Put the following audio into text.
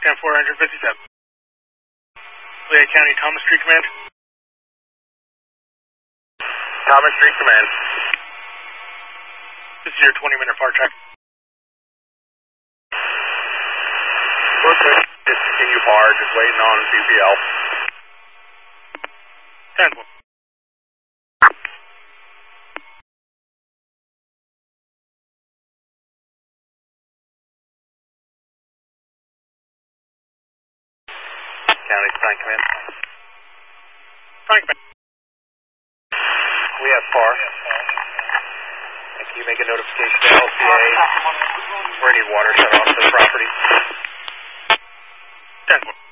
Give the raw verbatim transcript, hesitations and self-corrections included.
ten four fifty-seven. Lehigh County, Thomas Street Command. Thomas Street Command. This is your twenty minute far track. We're good. Just continue far, just waiting on C P L. ten four. County Stein Command. Stein Command. We have far. And can you make a notification to L C A for any water shut off to the property? ten four.